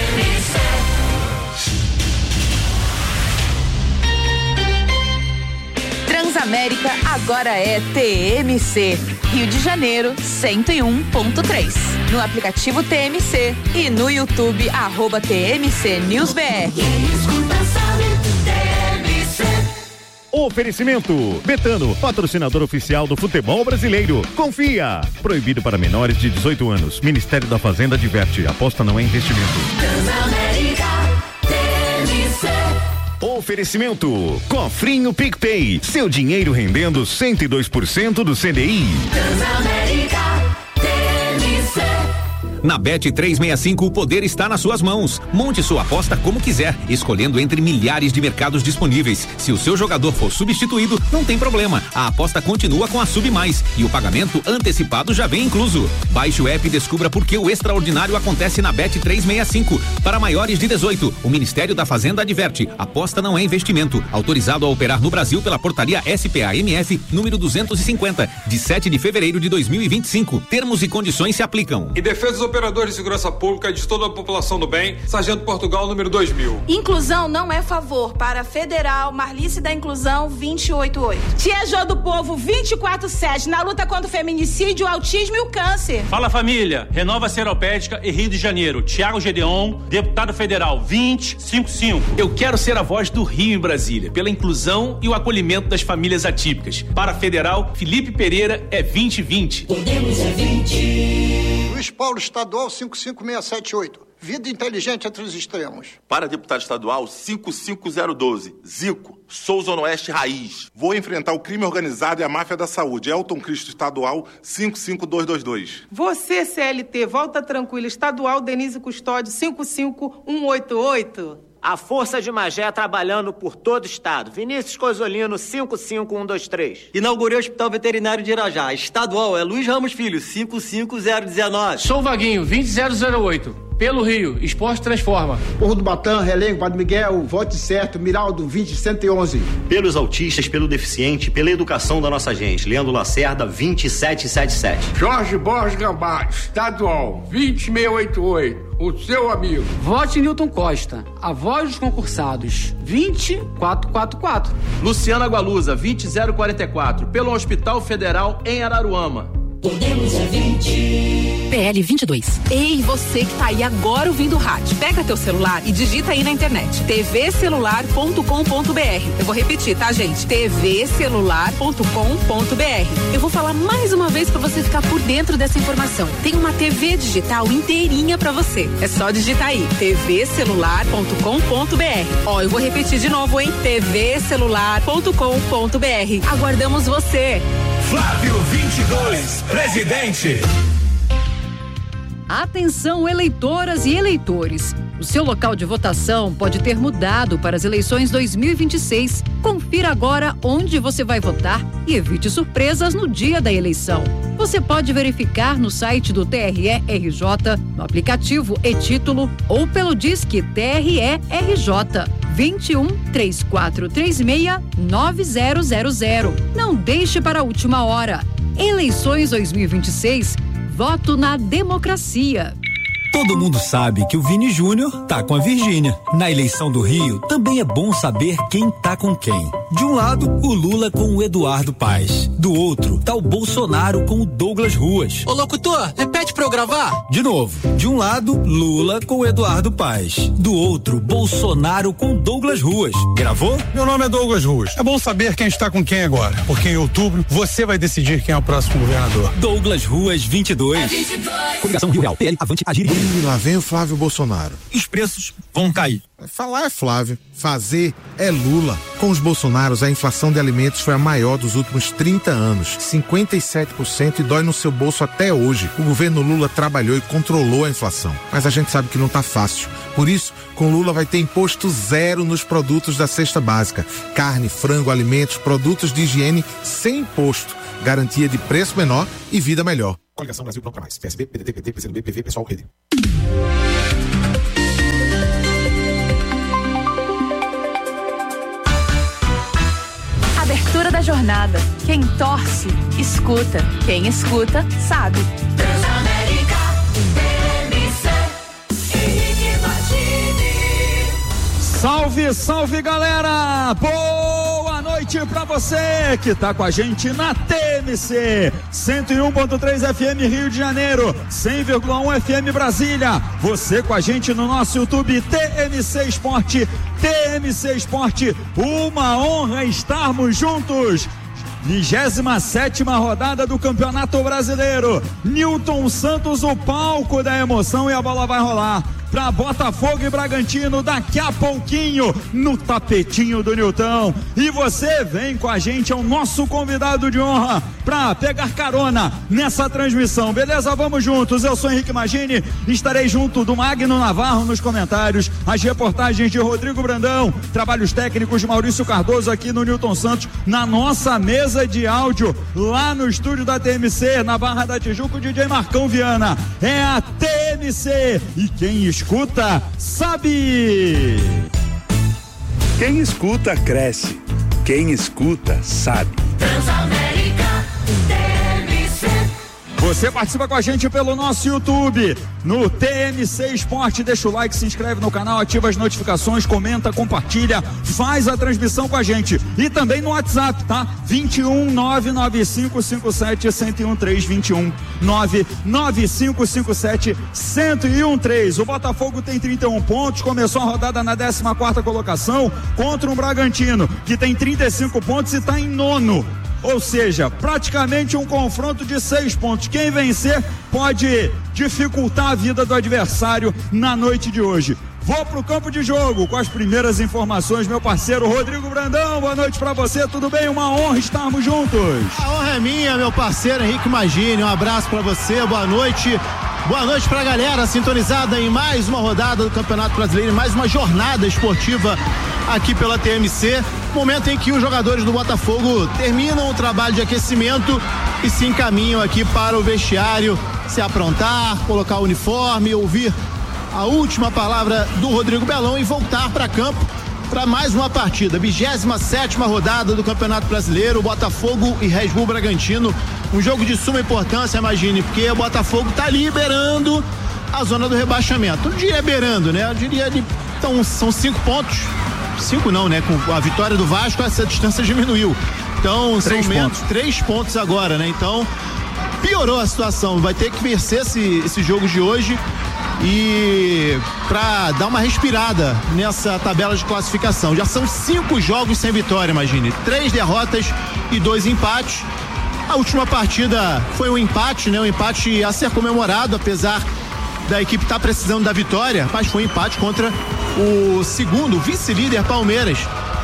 Transamérica agora é T M C. Rio de Janeiro, cento e um ponto três. No aplicativo T M C e no YouTube, arroba T M C News B R. Quem escuta sabe, T M C. Oferecimento Betano, patrocinador oficial do futebol brasileiro. Confia. Proibido para menores de dezoito anos. Ministério da Fazenda adverte. Aposta não é investimento. Transamérica, T M C. Oferecimento Cofrinho PicPay. Seu dinheiro rendendo cento e dois por cento do C D I. Transamérica, T M C. Na Bet trezentos e sessenta e cinco, o poder está nas suas mãos. Monte sua aposta como quiser, escolhendo entre milhares de mercados disponíveis. Se o seu jogador for substituído, não tem problema. A aposta continua com a Sub Mais e o pagamento antecipado já vem incluso. Baixe o app e descubra por que o extraordinário acontece na Bet trezentos e sessenta e cinco. Para maiores de dezoito, o Ministério da Fazenda adverte: aposta não é investimento. Autorizado a operar no Brasil pela portaria S P A M F número duzentos e cinquenta, de sete de fevereiro de dois mil e vinte e cinco. Termos e condições se aplicam. E defesa dos operadores de segurança pública e de toda a população do bem, Sargento Portugal, número dois mil. Inclusão não é favor. Para Federal, Marlice da Inclusão, vinte e oito oito. Tia Jô do Povo, vinte e quatro sete, na luta contra o feminicídio, o autismo e o câncer. Fala, família. Renova Seropédica e Rio de Janeiro. Tiago Gedeon, deputado federal, vinte e cinquenta e cinco. Eu quero ser a voz do Rio em Brasília, pela inclusão e o acolhimento das famílias atípicas. Para Federal, Felipe Pereira é vinte e vinte. Podemos é vinte. Luiz Paulo Estadual cinco cinco seis sete oito. Vida inteligente entre os extremos. Para deputado estadual cinco cinco zero um dois. Zico, sou Zona Oeste Raiz. Vou enfrentar o crime organizado e a máfia da saúde. Elton Cristo Estadual cinco cinco dois dois dois. Você, C L T, Volta Tranquila Estadual Denise Custódio cinco cinco um oito oito. A Força de Magé trabalhando por todo o estado. Vinícius Coisolino, cinco cinco um dois três. Inaugurei o Hospital Veterinário de Irajá. Estadual é Luiz Ramos Filho, cinco cinco zero um nove. Sou Vaguinho, vinte zero zero oito. Pelo Rio, esporte transforma. Morro do Batã, Relengo, Padre Miguel, vote certo, Miraldo, vinte cento e onze. Pelos autistas, pelo deficiente, pela educação da nossa gente. Leandro Lacerda, vinte e sete setenta e sete. Jorge Borges Gambá, estadual, vinte mil seiscentos e oitenta e oito. O seu amigo. Vote Newton Costa, a voz dos concursados, vinte quatrocentos e quarenta e quatro. Luciana Gualusa, vinte mil quarenta e quatro. Pelo Hospital Federal em Araruama. Podemos é vinte. P L vinte e dois. Ei, você que tá aí agora ouvindo o rádio, pega teu celular e digita aí na internet, t v celular ponto com ponto b r. Eu vou repetir, tá, gente? t v celular ponto com ponto b r. Eu vou falar mais uma vez pra você ficar por dentro dessa informação. Tem uma T V digital inteirinha pra você. É só digitar aí, t v celular ponto com ponto b r. Ó, eu vou repetir de novo, hein? t v celular ponto com ponto b r. Aguardamos você. Flávio vinte e dois, presidente. Atenção, eleitoras e eleitores. O seu local de votação pode ter mudado para as eleições dois mil e vinte e seis. Confira agora onde você vai votar e evite surpresas no dia da eleição. Você pode verificar no site do T R E R J, no aplicativo e-Título ou pelo Disque T R E R J. vinte e um, três quatro três seis, nove zero zero zero. Não deixe para a última hora. Eleições dois mil e vinte e seis. Voto na democracia. Todo mundo sabe que o Vini Júnior tá com a Virgínia. Na eleição do Rio, também é bom saber quem tá com quem. De um lado, o Lula com o Eduardo Paes. Do outro, tá o Bolsonaro com o Douglas Ruas. Ô locutor, repete pra eu gravar. De novo, de um lado, Lula com o Eduardo Paes. Do outro, Bolsonaro com o Douglas Ruas. Gravou? Meu nome é Douglas Ruas. É bom saber quem está com quem agora, porque em outubro você vai decidir quem é o próximo governador. Douglas Ruas vinte e dois. Coligação Rio Real, P L, Avante, Agir. E lá vem o Flávio Bolsonaro. Os preços vão cair. Falar é Flávio, fazer é Lula. Com os Bolsonaros, a inflação de alimentos foi a maior dos últimos trinta anos, cinquenta e sete por cento, e dói no seu bolso até hoje. O governo Lula trabalhou e controlou a inflação, mas a gente sabe que não tá fácil. Por isso, com Lula vai ter imposto zero nos produtos da cesta básica. Carne, frango, alimentos, produtos de higiene sem imposto. Garantia de preço menor e vida melhor. Coligação Brasil Pronto Pra Mais. P S B, P D T, P T, P C do B, P V, Pessoal, Rede. Abertura da jornada. Quem torce, escuta. Quem escuta, sabe. Transamérica, T M C, Henrique Martini. Salve, salve, galera! Boa noite pra você que tá com a gente na T M C cento e um ponto três F M Rio de Janeiro, cem vírgula um F M Brasília. Você com a gente no nosso YouTube T M C Esporte. T M C Esporte, uma honra estarmos juntos. vigésima sétima rodada do Campeonato Brasileiro. Newton Santos, o palco da emoção, e a bola vai rolar para Botafogo e Bragantino daqui a pouquinho no tapetinho do Newton. E você vem com a gente, é o nosso convidado de honra para pegar carona nessa transmissão, beleza? Vamos juntos. Eu sou Henrique Magini, estarei junto do Magno Navarro nos comentários, as reportagens de Rodrigo Brandão, trabalhos técnicos de Maurício Cardoso aqui no Newton Santos, na nossa mesa de áudio lá no estúdio da T M C, na Barra da Tijuca, o D J Marcão Viana. É a T M C e quem escuta, sabe. Quem escuta, cresce. Quem escuta, sabe. Transamérica, T M C. Você participa com a gente pelo nosso YouTube, no T M C Esporte. Deixa o like, se inscreve no canal, ativa as notificações, comenta, compartilha, faz a transmissão com a gente. E também no WhatsApp, tá? vinte e um, nove nove cinco cinco sete, um um três, vinte e um, nove nove cinco cinco sete, um um três. O Botafogo tem trinta e um pontos, começou a rodada na décima quarta colocação contra um Bragantino, que tem trinta e cinco pontos e está em nono. Ou seja, praticamente um confronto de seis pontos. Quem vencer pode dificultar a vida do adversário na noite de hoje. Vou pro campo de jogo com as primeiras informações, meu parceiro Rodrigo Brandão. Boa noite pra você, tudo bem? Uma honra estarmos juntos. A honra é minha, meu parceiro Henrique Magini. Um abraço pra você, boa noite. Boa noite pra galera sintonizada em mais uma rodada do Campeonato Brasileiro, mais uma jornada esportiva aqui pela T M C. Momento em que os jogadores do Botafogo terminam o trabalho de aquecimento e se encaminham aqui para o vestiário, se aprontar, colocar o uniforme, ouvir a última palavra do Rodrigo Belão e voltar para campo para mais uma partida, vigésima sétima rodada do Campeonato Brasileiro, Botafogo e Red Bull Bragantino, um jogo de suma importância, imagine, porque o Botafogo está liberando a zona do rebaixamento, não diria beirando, né, eu diria, de, então são cinco pontos, cinco não, né, com a vitória do Vasco essa distância diminuiu, então três são menos, pontos. três pontos agora, né, então piorou a situação, vai ter que vencer esse, esse jogo de hoje e para dar uma respirada nessa tabela de classificação. Já são cinco jogos sem vitória, imagine, três derrotas e dois empates. A última partida foi um empate, né? Um empate a ser comemorado, apesar da equipe estar tá precisando da vitória, mas foi um empate contra o segundo vice-líder Palmeiras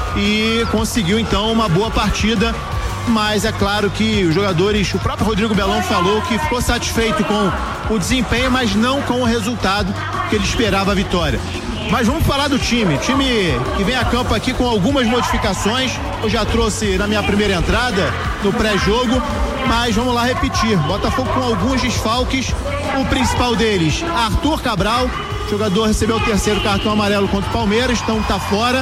e conseguiu então uma boa partida. Mas é claro que os jogadores, o próprio Rodrigo Belão falou que ficou satisfeito com o desempenho, mas não com o resultado que ele esperava a vitória. Mas vamos falar do time, time que vem a campo aqui com algumas modificações, eu já trouxe na minha primeira entrada, no pré-jogo, mas vamos lá repetir, Botafogo com alguns desfalques, o principal deles, Arthur Cabral, o jogador recebeu o terceiro cartão amarelo contra o Palmeiras, então tá fora,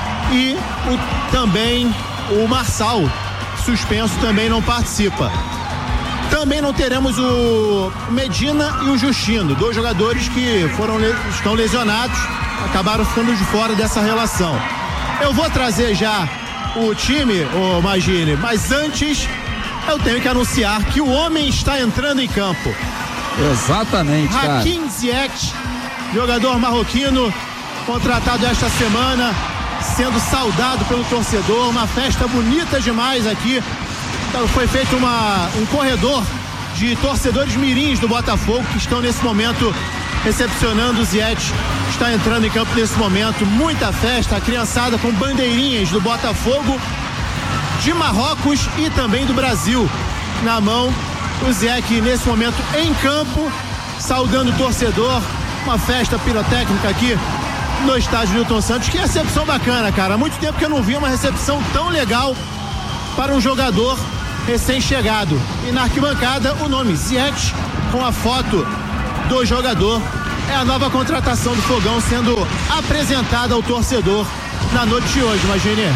e o, também o Marçal, suspenso, também não participa. Também não teremos o Medina e o Justino, dois jogadores que foram, estão lesionados, acabaram ficando de fora dessa relação. Eu vou trazer já o time, ô Magine, mas antes eu tenho que anunciar que o homem está entrando em campo. Exatamente, cara. Hakim Ziyech, jogador marroquino, contratado esta semana, sendo saudado pelo torcedor, uma festa bonita demais aqui. Então, foi feito uma, um corredor de torcedores mirins do Botafogo que estão nesse momento recepcionando o Ziyech. Está entrando em campo nesse momento, muita festa, a criançada com bandeirinhas do Botafogo, de Marrocos e também do Brasil na mão. O Ziyech nesse momento em campo, saudando o torcedor, uma festa pirotécnica aqui no estádio Newton Santos. Que recepção bacana, cara. Há muito tempo que eu não vi uma recepção tão legal para um jogador recém-chegado. E na arquibancada o nome Ziyech com a foto do jogador. É a nova contratação do Fogão sendo apresentada ao torcedor na noite de hoje, imagine.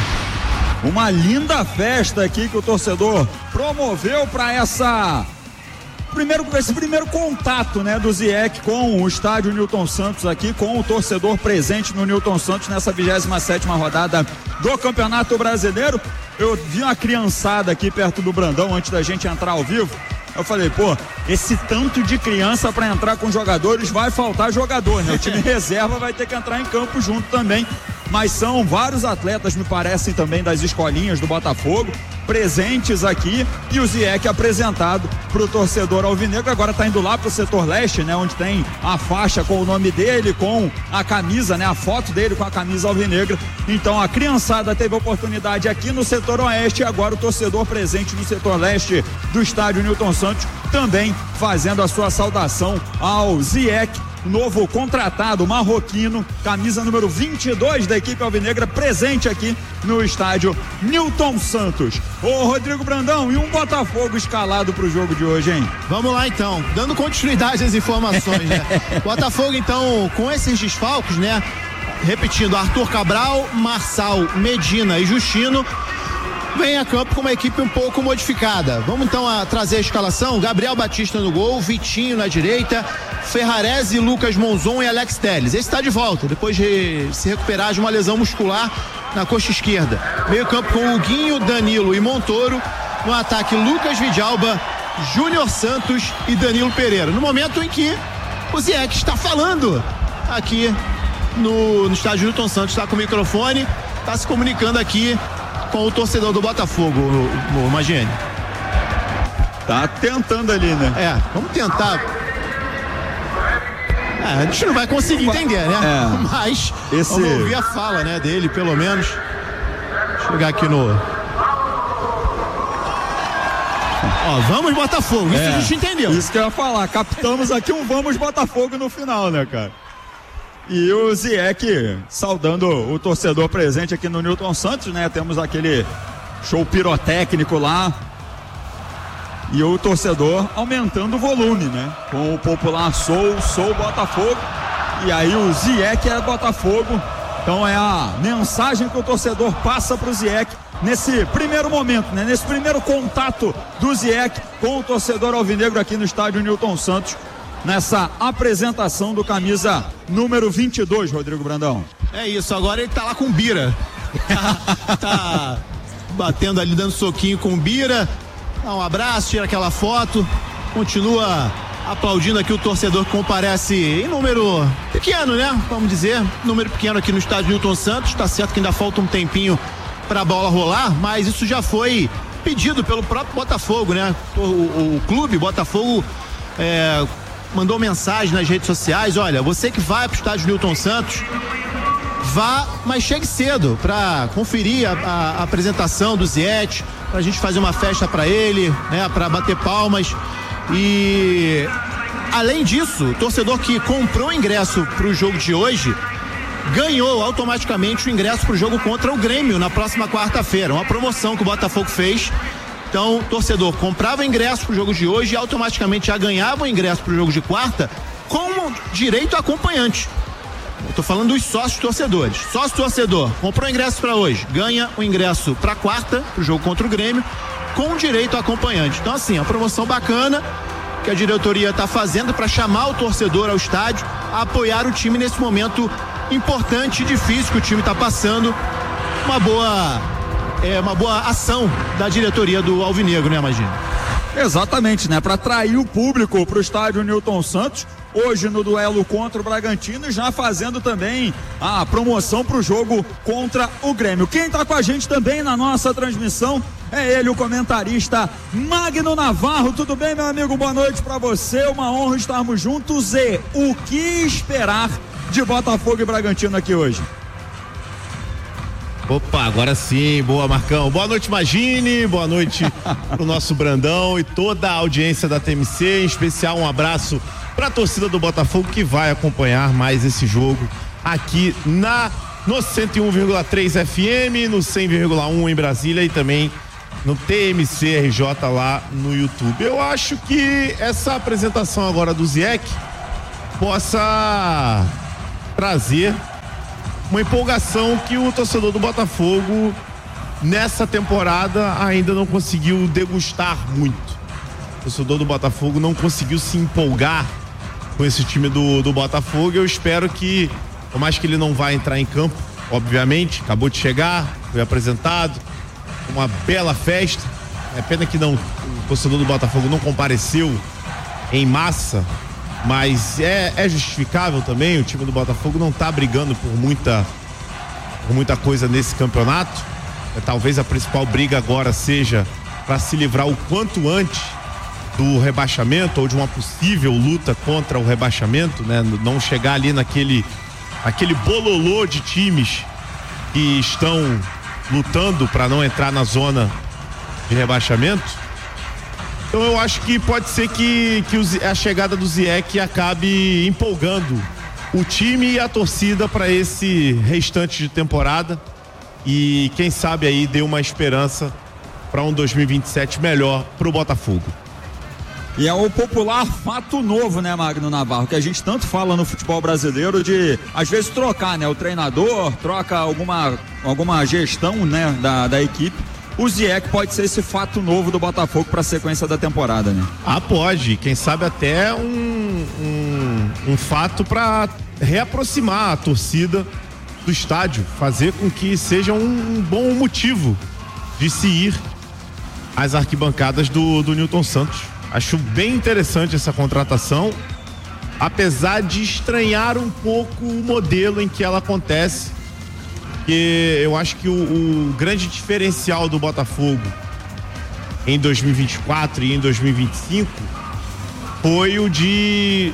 Uma linda festa aqui que o torcedor promoveu para essa primeiro, esse primeiro contato, né, do Ziyech com o estádio Newton Santos aqui, com o torcedor presente no Newton Santos nessa vigésima sétima rodada do Campeonato Brasileiro. Eu vi uma criançada aqui perto do Brandão antes da gente entrar ao vivo. Eu falei, pô, esse tanto de criança para entrar com jogadores, vai faltar jogador, né? O time reserva vai ter que entrar em campo junto também. Mas são vários atletas, me parecem, também das escolinhas do Botafogo, presentes aqui, e o Ziyech apresentado para o torcedor alvinegro. Agora está indo lá para o setor leste, né, onde tem a faixa com o nome dele, com a camisa, né, a foto dele com a camisa alvinegra. Então a criançada teve oportunidade aqui no setor oeste, e agora o torcedor presente no setor leste do estádio Newton Santos também fazendo a sua saudação ao Ziyech, novo contratado marroquino, camisa número vinte e dois da equipe alvinegra, presente aqui no estádio Newton Santos. Ô Rodrigo Brandão, e um Botafogo escalado pro jogo de hoje, hein? Vamos lá então, dando continuidade às informações, né? Botafogo então com esses desfalques, né? Repetindo, Arthur Cabral, Marçal, Medina e Justino vem a campo com uma equipe um pouco modificada. Vamos então a trazer a escalação: Gabriel Batista no gol, Vitinho na direita, Ferrarese, Lucas Monzon e Alex Telles. Esse está de volta, depois de se recuperar de uma lesão muscular na coxa esquerda. Meio campo com o Guinho, Danilo e Montoro. No ataque, Lucas Vidalba, Júnior Santos e Danilo Pereira. No momento em que o Ziyech está falando aqui no, no estádio Newton Santos, está com o microfone, está se comunicando aqui com o torcedor do Botafogo, o, o Magine. Tá tentando ali, né? É, vamos tentar. É, a gente não vai conseguir entender, né? É. Mas Esse... vamos ouvir a fala, né, dele, pelo menos. Chegar aqui no... Ó, vamos Botafogo, isso é, a gente entendeu. Isso que eu ia falar, captamos aqui um vamos Botafogo no final, né, cara? E o Ziyech saudando o torcedor presente aqui no Newton Santos, né? Temos aquele show pirotécnico lá. E o torcedor aumentando o volume, né? Com o popular Sou, Sou Botafogo. e aí o Zieck é Botafogo. Então é a mensagem que o torcedor passa para o Zieck nesse primeiro momento, né? Nesse primeiro contato do Zieck com o torcedor alvinegro aqui no estádio Newton Santos, nessa apresentação do camisa número vinte e dois, Rodrigo Brandão. É isso, agora ele tá lá com o Bira. tá, tá batendo ali, dando soquinho com o Bira. Dá um abraço, tira aquela foto, continua aplaudindo aqui o torcedor que comparece em número pequeno, né? Vamos dizer, número pequeno aqui no estádio Newton Santos. Tá certo que ainda falta um tempinho pra bola rolar, mas isso já foi pedido pelo próprio Botafogo, né? O, o, o clube Botafogo é, mandou mensagem nas redes sociais: olha, você que vai pro estádio Newton Santos, vá, mas chegue cedo pra conferir a, a, a apresentação do Zieck, pra gente fazer uma festa pra ele, né? Pra bater palmas. E além disso, o torcedor que comprou o ingresso pro jogo de hoje ganhou automaticamente o ingresso pro jogo contra o Grêmio na próxima quarta-feira. Uma promoção que o Botafogo fez. Então, o torcedor comprava o ingresso pro jogo de hoje e automaticamente já ganhava o ingresso pro jogo de quarta com direito a acompanhante. Eu tô falando dos sócios torcedores. Sócio torcedor comprou o ingresso para hoje, ganha o ingresso para quarta, pro jogo contra o Grêmio, com direito a acompanhante. Então, assim, a promoção bacana que a diretoria tá fazendo para chamar o torcedor ao estádio a apoiar o time nesse momento importante e difícil que o time tá passando. Uma boa, é, uma boa ação da diretoria do Alvinegro, né, Magino? Exatamente, né? Para atrair o público para o estádio Newton Santos, hoje no duelo contra o Bragantino, e já fazendo também a promoção para o jogo contra o Grêmio. Quem está com a gente também na nossa transmissão é ele, o comentarista Magno Navarro. Tudo bem, meu amigo? Boa noite para você, uma honra estarmos juntos. E o que esperar de Botafogo e Bragantino aqui hoje? Opa, agora sim, boa, Marcão. Boa noite, Magine, boa noite pro nosso Brandão e toda a audiência da T M C, em especial um abraço pra torcida do Botafogo que vai acompanhar mais esse jogo aqui na no cento e um vírgula três F M, no cem vírgula um em Brasília e também no T M C R J lá no YouTube. Eu acho que essa apresentação agora do Zieck possa trazer uma empolgação que o torcedor do Botafogo nessa temporada ainda não conseguiu degustar muito. O torcedor do Botafogo não conseguiu se empolgar com esse time do, do Botafogo. Eu espero que, por mais que ele não vá entrar em campo, obviamente, acabou de chegar, foi apresentado, uma bela festa. É pena que não, o torcedor do Botafogo não compareceu em massa, mas é, é justificável também. O time do Botafogo não tá brigando por muita, por muita coisa nesse campeonato. É, talvez a principal briga agora seja para se livrar o quanto antes do rebaixamento ou de uma possível luta contra o rebaixamento, né? Não chegar ali naquele, aquele bololô de times que estão lutando para não entrar na zona de rebaixamento. Então eu acho que pode ser que, que a chegada do Zieck acabe empolgando o time e a torcida para esse restante de temporada e quem sabe aí dê uma esperança para um dois mil e vinte e sete melhor para o Botafogo. E é o popular fato novo, né, Magno Navarro, que a gente tanto fala no futebol brasileiro de, às vezes, trocar, né, o treinador, troca alguma, alguma gestão, né, da, da equipe. O Zieck pode ser esse fato novo do Botafogo para a sequência da temporada, né? Ah, pode. Quem sabe até um, um, um fato para reaproximar a torcida do estádio, fazer com que seja um, um bom motivo de se ir às arquibancadas do, do Newton Santos. Acho bem interessante essa contratação, apesar de estranhar um pouco o modelo em que ela acontece. Porque eu acho que o, o grande diferencial do Botafogo em dois mil e vinte e quatro e em dois mil e vinte e cinco foi o de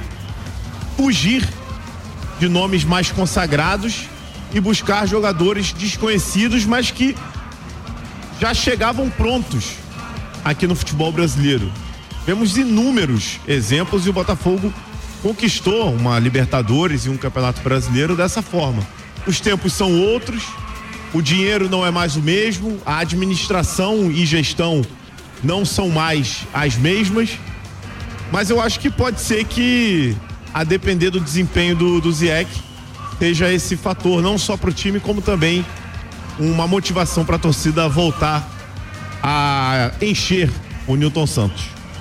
fugir de nomes mais consagrados e buscar jogadores desconhecidos, mas que já chegavam prontos aqui no futebol brasileiro. Vemos inúmeros exemplos e o Botafogo conquistou uma Libertadores e um Campeonato Brasileiro dessa forma. Os tempos são outros, o dinheiro não é mais o mesmo, a administração e gestão não são mais as mesmas, mas eu acho que pode ser que a depender do desempenho do, do Ziek, seja esse fator não só para o time, como também uma motivação para a torcida voltar a encher o Newton Santos.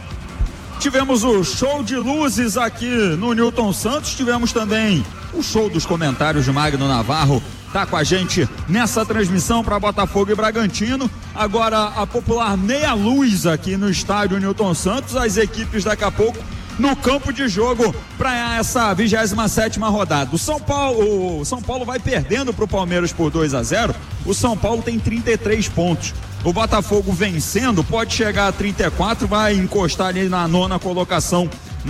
Tivemos o show de luzes aqui no Newton Santos, tivemos também o show dos comentários de Magno Navarro, tá com a gente nessa transmissão para Botafogo e Bragantino. Agora a popular meia luz aqui no estádio Newton Santos, as equipes daqui a pouco no campo de jogo para essa vigésima sétima rodada. O São Paulo, o São Paulo vai perdendo para o Palmeiras por dois a zero. O São Paulo tem trinta e três pontos. O Botafogo vencendo pode chegar a trinta e quatro, vai encostar ali na nona colocação,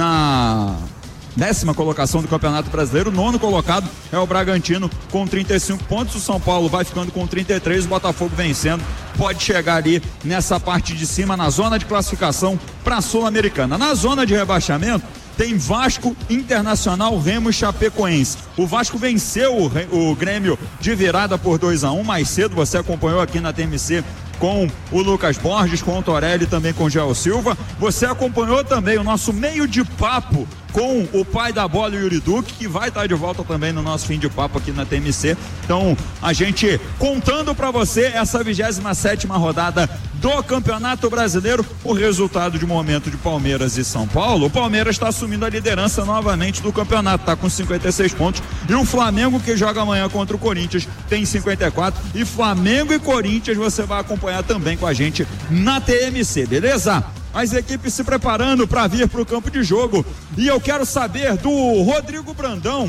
na décima colocação do Campeonato Brasileiro. O nono colocado é o Bragantino com trinta e cinco pontos. O São Paulo vai ficando com trinta e três. O Botafogo vencendo pode chegar ali nessa parte de cima, na zona de classificação para a Sul-Americana. Na zona de rebaixamento tem Vasco, Internacional, Remo e Chapecoense. O Vasco venceu o, o Grêmio de virada por dois a um mais cedo. Você acompanhou aqui na T M C com o Lucas Borges, com o Torelli e também com o Gel Silva. Você acompanhou também o nosso meio de papo com o pai da bola, o Yuri Duque, que vai estar de volta também no nosso fim de papo aqui na T M C. Então, a gente contando para você essa vigésima sétima rodada do Campeonato Brasileiro, o resultado de momento de Palmeiras e São Paulo. O Palmeiras está assumindo a liderança novamente do campeonato, está com cinquenta e seis pontos, e o Flamengo, que joga amanhã contra o Corinthians, tem cinquenta e quatro, e Flamengo e Corinthians você vai acompanhar também com a gente na T M C, beleza? As equipes se preparando para vir para o campo de jogo, e eu quero saber do Rodrigo Brandão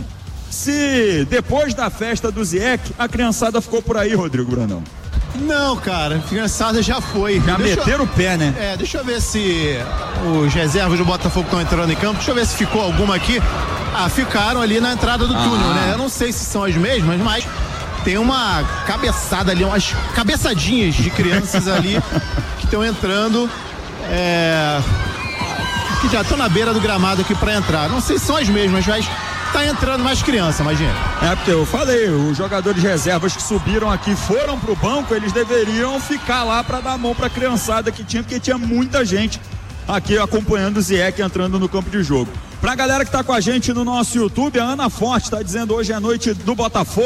se depois da festa do Ziek a criançada ficou por aí, Rodrigo Brandão. Não, cara, a criançada já foi. Já deixa meteram eu, o pé, né? É, deixa eu ver se os reservas do Botafogo estão entrando em campo. Deixa eu ver se ficou alguma aqui. Ah, ficaram ali na entrada do ah. túnel, né? Eu não sei se são as mesmas, mas tem uma cabeçada ali, umas cabeçadinhas de crianças ali que estão entrando. É... que já estão na beira do gramado aqui para entrar. Não sei se são as mesmas, mas tá entrando mais criança, imagina. É porque eu falei, os jogadores reservas que subiram aqui foram pro banco, eles deveriam ficar lá para dar a mão pra criançada que tinha, porque tinha muita gente aqui acompanhando o Ziek entrando no campo de jogo. Pra galera que tá com a gente no nosso YouTube, a Ana Forte tá dizendo hoje é noite do Botafogo.